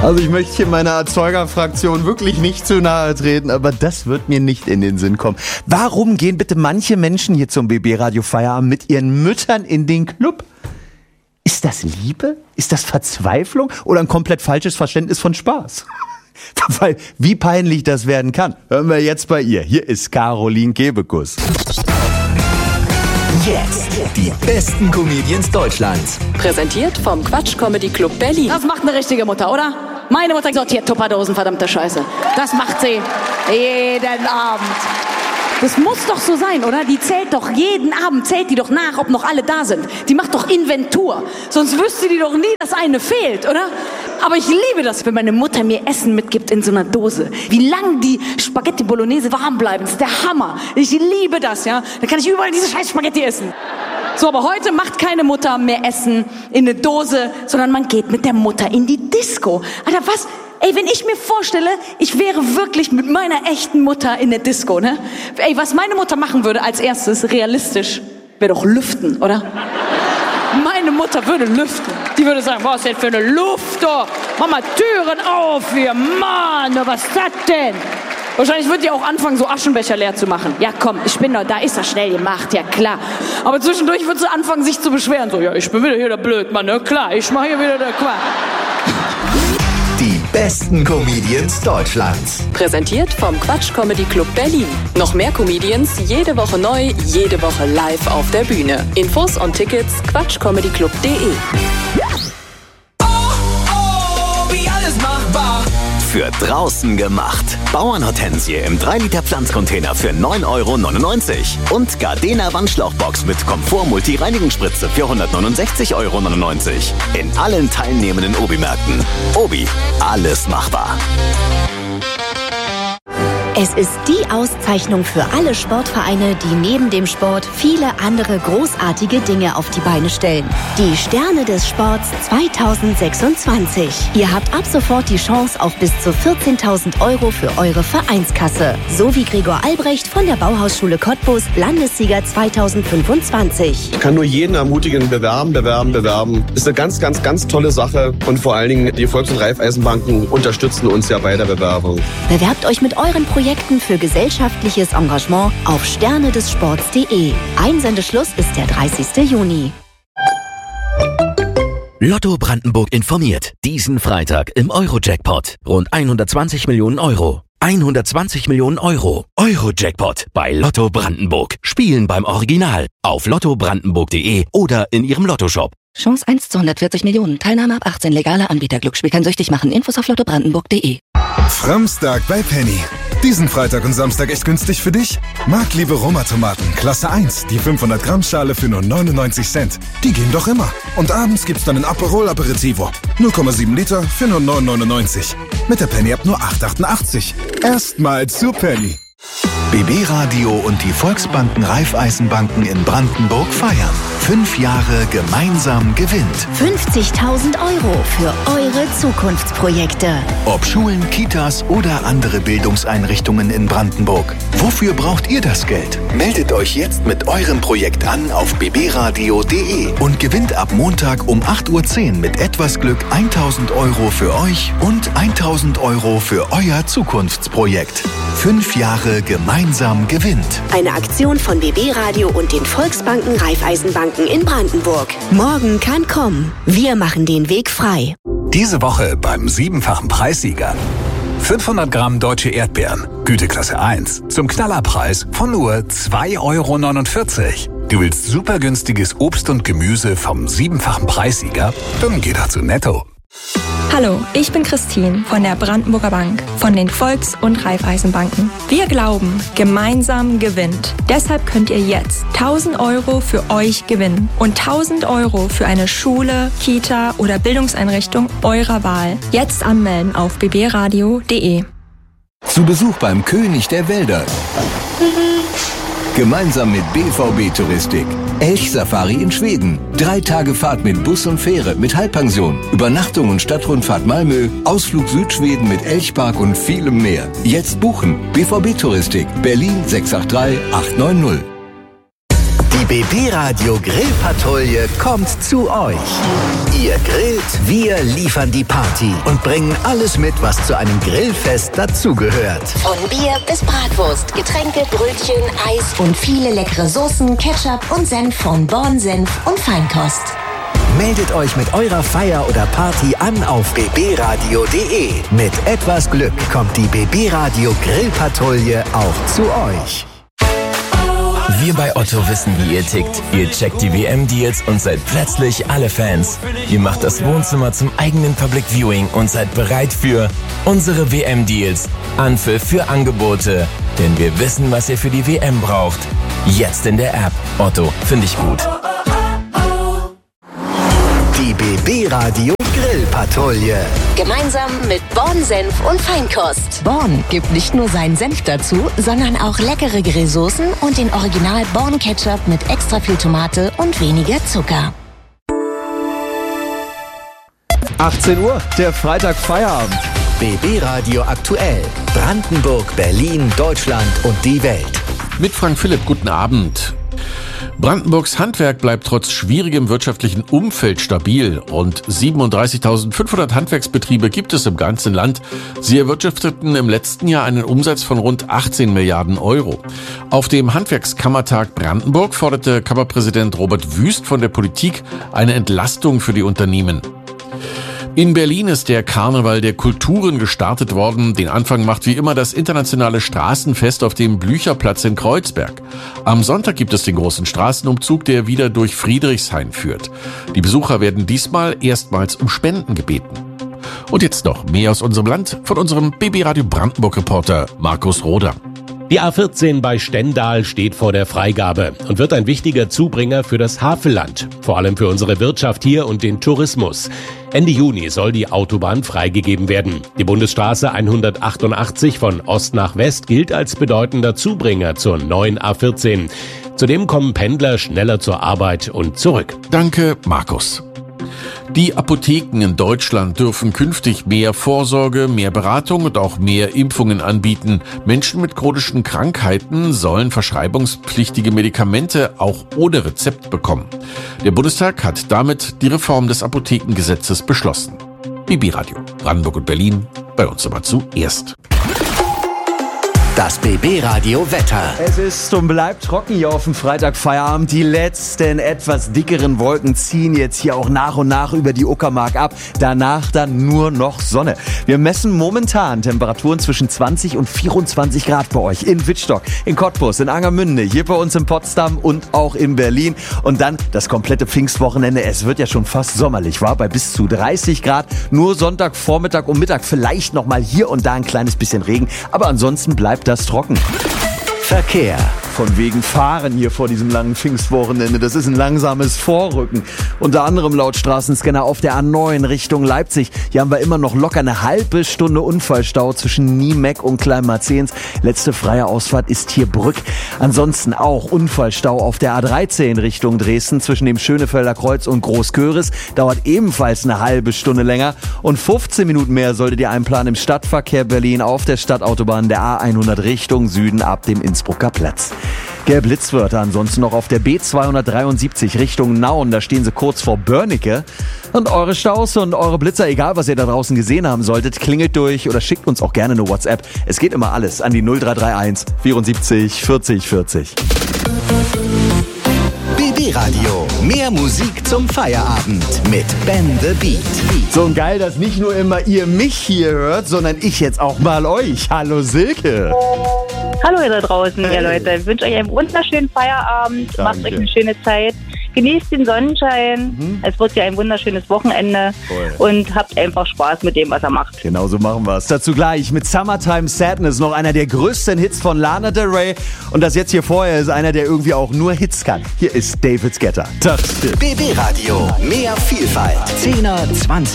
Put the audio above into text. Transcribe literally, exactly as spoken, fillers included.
Also ich möchte hier meiner Erzeugerfraktion wirklich nicht zu nahe treten, aber das wird mir nicht in den Sinn kommen. Warum gehen bitte manche Menschen hier zum B B-Radio Feierabend mit ihren Müttern in den Club? Ist das Liebe? Ist das Verzweiflung? Oder ein komplett falsches Verständnis von Spaß? Weil, wie peinlich das werden kann, hören wir jetzt bei ihr. Hier ist Caroline Kebekus. Jetzt die besten Comedians Deutschlands. Präsentiert vom Quatsch Comedy Club Berlin. Das macht eine richtige Mutter, oder? Meine Mutter sortiert Tupperdosen, verdammte Scheiße. Das macht sie jeden Abend. Das muss doch so sein, oder? Die zählt doch jeden Abend, zählt die doch nach, ob noch alle da sind. Die macht doch Inventur. Sonst wüsste die doch nie, dass eine fehlt, oder? Aber ich liebe das, wenn meine Mutter mir Essen mitgibt in so einer Dose. Wie lang die Spaghetti Bolognese warm bleiben, ist der Hammer. Ich liebe das, ja. Da kann ich überall diese scheiß Spaghetti essen. So, aber heute macht keine Mutter mehr Essen in eine Dose, sondern man geht mit der Mutter in die Disco. Alter, was? Ey, wenn ich mir vorstelle, ich wäre wirklich mit meiner echten Mutter in der Disco, ne? Ey, was meine Mutter machen würde als erstes, realistisch, wäre doch lüften, oder? Meine Mutter würde lüften. Die würde sagen, was ist denn für eine Luft, oh? Mach mal Türen auf hier, Mann, was ist das denn? Wahrscheinlich wird die auch anfangen, so Aschenbecher leer zu machen. Ja, komm, ich bin doch, da ist das schnell gemacht, ja klar. Aber zwischendurch wird sie anfangen, sich zu beschweren. So, ja, ich bin wieder hier der Blödmann, ne? Klar, ich mach hier wieder der Quatsch. Die besten Comedians Deutschlands. Präsentiert vom Quatsch Comedy Club Berlin. Noch mehr Comedians, jede Woche neu, jede Woche live auf der Bühne. Infos und Tickets quatsch comedy club punkt de. Oh, oh, wie alles machbar. Für draußen gemacht. Bauernhortensie im drei Liter Pflanzcontainer für neun Euro neunundneunzig. Und Gardena Wandschlauchbox mit Komfort-Multi-Reinigungsspritze für hundertneunundsechzig Euro neunundneunzig. In allen teilnehmenden Obi-Märkten. Obi, alles machbar. Es ist die Auszeichnung für alle Sportvereine, die neben dem Sport viele andere großartige Dinge auf die Beine stellen. Die Sterne des Sports zweitausendsechsundzwanzig. Ihr habt ab sofort die Chance auf bis zu vierzehntausend Euro für eure Vereinskasse. So wie Gregor Albrecht von der Bauhausschule Cottbus, Landessieger zweitausendfünfundzwanzig. Ich kann nur jeden ermutigen, bewerben, bewerben, bewerben. Ist eine ganz, ganz, ganz tolle Sache. Und vor allen Dingen, die Volks- und Raiffeisenbanken unterstützen uns ja bei der Bewerbung. Bewerbt euch mit euren Projekten für gesellschaftliches Engagement auf sterne des sports punkt de. Einsendeschluss ist der dreißigster Juni. Lotto Brandenburg informiert. Diesen Freitag im Euro-Jackpot. Rund hundertzwanzig Millionen Euro. hundertzwanzig Millionen Euro. Euro-Jackpot bei Lotto Brandenburg. Spielen beim Original. Auf lotto brandenburg punkt de oder in ihrem Lottoshop. Chance eins zu hundertvierzig Millionen. Teilnahme ab achtzehn. Legaler Anbieter. Glücksspiel kann süchtig machen. Infos auf lotto brandenburg punkt de. Framstag bei Penny. Diesen Freitag und Samstag echt günstig für dich? Marktliebe Roma-Tomaten, Klasse eins, die fünfhundert Gramm Schale für nur neunundneunzig Cent. Die gehen doch immer. Und abends gibt's dann ein Aperol Aperitivo. null Komma sieben Liter für nur neun neunundneunzig. Mit der Penny-App nur acht achtundachtzig. Erstmal zu Penny. B B-Radio und die Volksbanken Raiffeisenbanken in Brandenburg feiern. Fünf Jahre gemeinsam gewinnt. fünfzigtausend Euro für eure Zukunftsprojekte. Ob Schulen, Kitas oder andere Bildungseinrichtungen in Brandenburg. Wofür braucht ihr das Geld? Meldet euch jetzt mit eurem Projekt an auf b b radio punkt de und gewinnt ab Montag um acht Uhr zehn mit etwas Glück tausend Euro für euch und tausend Euro für euer Zukunftsprojekt. Fünf Jahre gemeinsam gewinnt. Eine Aktion von B B-Radio und den Volksbanken Raiffeisenbanken in Brandenburg. Morgen kann kommen. Wir machen den Weg frei. Diese Woche beim siebenfachen Preissieger. fünfhundert Gramm deutsche Erdbeeren, Güteklasse eins, zum Knallerpreis von nur zwei Euro neunundvierzig. Du willst super günstiges Obst und Gemüse vom siebenfachen Preissieger? Dann geh doch zu Netto. Hallo, ich bin Christine von der Brandenburger Bank, von den Volks- und Raiffeisenbanken. Wir glauben, gemeinsam gewinnt. Deshalb könnt ihr jetzt tausend Euro für euch gewinnen und tausend Euro für eine Schule, Kita oder Bildungseinrichtung eurer Wahl. Jetzt anmelden auf b b radio punkt de. Zu Besuch beim König der Wälder. Gemeinsam mit B V B Touristik. Elchsafari in Schweden. Drei Tage Fahrt mit Bus und Fähre mit Halbpension. Übernachtung und Stadtrundfahrt Malmö. Ausflug Südschweden mit Elchpark und vielem mehr. Jetzt buchen. B V B Touristik. Berlin sechs acht drei acht neun null. Die B B Radio Grillpatrouille kommt zu euch. Ihr grillt, wir liefern die Party und bringen alles mit, was zu einem Grillfest dazugehört. Von Bier bis Bratwurst, Getränke, Brötchen, Eis und viele leckere Soßen, Ketchup und Senf von Born Senf und Feinkost. Meldet euch mit eurer Feier oder Party an auf b b radio punkt d e. Mit etwas Glück kommt die B B Radio Grillpatrouille auch zu euch. Wir bei Otto wissen, wie ihr tickt. Ihr checkt die W M-Deals und seid plötzlich alle Fans. Ihr macht das Wohnzimmer zum eigenen Public Viewing und seid bereit für unsere W M-Deals. Anpfiff für Angebote. Denn wir wissen, was ihr für die W M braucht. Jetzt in der App. Otto, finde ich gut. Die B B Radio Grillpatrouille. Gemeinsam mit Born Senf und Feinkost. Born gibt nicht nur seinen Senf dazu, sondern auch leckere Grillsoßen und den Original Born Ketchup mit extra viel Tomate und weniger Zucker. achtzehn Uhr, der Freitag Feierabend. B B Radio aktuell. Brandenburg, Berlin, Deutschland und die Welt. Mit Frank Philipp, guten Abend. Brandenburgs Handwerk bleibt trotz schwierigem wirtschaftlichen Umfeld stabil. Rund siebenunddreißigtausendfünfhundert Handwerksbetriebe gibt es im ganzen Land. Sie erwirtschafteten im letzten Jahr einen Umsatz von rund achtzehn Milliarden Euro. Auf dem Handwerkskammertag Brandenburg forderte Kammerpräsident Robert Wüst von der Politik eine Entlastung für die Unternehmen. In Berlin ist der Karneval der Kulturen gestartet worden. Den Anfang macht wie immer das internationale Straßenfest auf dem Blücherplatz in Kreuzberg. Am Sonntag gibt es den großen Straßenumzug, der wieder durch Friedrichshain führt. Die Besucher werden diesmal erstmals um Spenden gebeten. Und jetzt noch mehr aus unserem Land von unserem B B Radio Brandenburg-Reporter Markus Roder. Die A vierzehn bei Stendal steht vor der Freigabe und wird ein wichtiger Zubringer für das Havelland, vor allem für unsere Wirtschaft hier und den Tourismus. Ende Juni soll die Autobahn freigegeben werden. Die Bundesstraße hundertachtundachtzig von Ost nach West gilt als bedeutender Zubringer zur neuen A vierzehn. Zudem kommen Pendler schneller zur Arbeit und zurück. Danke, Markus. Die Apotheken in Deutschland dürfen künftig mehr Vorsorge, mehr Beratung und auch mehr Impfungen anbieten. Menschen mit chronischen Krankheiten sollen verschreibungspflichtige Medikamente auch ohne Rezept bekommen. Der Bundestag hat damit die Reform des Apothekengesetzes beschlossen. B B Radio Brandenburg und Berlin, bei uns aber zuerst. Das B B Radio Wetter. Es ist und bleibt trocken hier auf dem Freitag Feierabend. Die letzten etwas dickeren Wolken ziehen jetzt hier auch nach und nach über die Uckermark ab. Danach dann nur noch Sonne. Wir messen momentan Temperaturen zwischen zwanzig und vierundzwanzig Grad bei euch. In Wittstock, in Cottbus, in Angermünde, hier bei uns in Potsdam und auch in Berlin. Und dann das komplette Pfingstwochenende. Es wird ja schon fast sommerlich, war bei bis zu dreißig Grad. Nur Sonntag, Vormittag und Mittag vielleicht noch mal hier und da ein kleines bisschen Regen. Aber ansonsten bleibt das trocken. Verkehr. Von wegen Fahren hier vor diesem langen Pfingstwochenende. Das ist ein langsames Vorrücken. Unter anderem laut Straßenscanner auf der A neun Richtung Leipzig. Hier haben wir immer noch locker eine halbe Stunde Unfallstau zwischen Niemeck und Kleinmarzehns. Letzte freie Ausfahrt ist hier Brück. Ansonsten auch Unfallstau auf der A dreizehn Richtung Dresden zwischen dem Schönefelder Kreuz und Großköris. Dauert ebenfalls eine halbe Stunde länger. Und fünfzehn Minuten mehr solltet ihr einplanen im Stadtverkehr Berlin auf der Stadtautobahn der A hundert Richtung Süden ab dem Innsbrucker Platz. Geblitzt wird ansonsten noch auf der B zweihundertdreiundsiebzig Richtung Nauen. Da stehen sie kurz vor Börnecke. Und eure Staus und eure Blitzer, egal was ihr da draußen gesehen haben solltet, klingelt durch oder schickt uns auch gerne eine WhatsApp. Es geht immer alles an die null drei drei eins vierundsiebzig vierzig vierzig. B B Radio. Mehr Musik zum Feierabend mit Ben the Beat. So geil, dass nicht nur immer ihr mich hier hört, sondern ich jetzt auch mal euch. Hallo Silke. Hallo ihr da draußen, hey. Ihr Leute. Ich wünsche euch einen wunderschönen Feierabend. Danke. Macht euch eine schöne Zeit. Genießt den Sonnenschein. Mhm. Es wird ja ein wunderschönes Wochenende. Voll. Und habt einfach Spaß mit dem, was ihr macht. Genau so machen wir es. Dazu gleich mit Summertime Sadness, noch einer der größten Hits von Lana Del Rey. Und das jetzt hier vorher ist einer, der irgendwie auch nur Hits kann. Hier ist David Guetta. B B Radio. Mehr Vielfalt. zehner, zwanziger